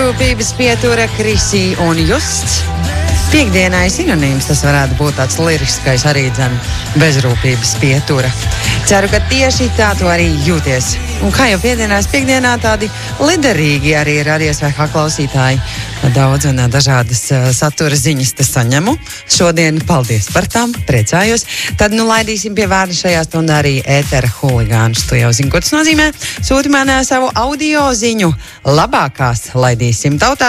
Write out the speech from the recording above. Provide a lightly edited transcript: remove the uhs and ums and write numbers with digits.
Bezrūpības pietura Krisī un Justs. Piektdienai sinonīms tas varētu būt tāds liriskais arī bezrūpības pietura. Ceru, ka tieši tā tu arī jūties. Un kā jau piekdienā tādi liderīgi arī ir SVH klausītāji. Daudz un dažādas satura ziņas te saņemu. Šodien paldies par tām, priecājos. Tad laidīsim pie vārda šajā stundā arī ētera huligānus. Tu jau zini, ko tas nozīmē. Sūti man savu audio ziņu. Labākās laidīsim tautā.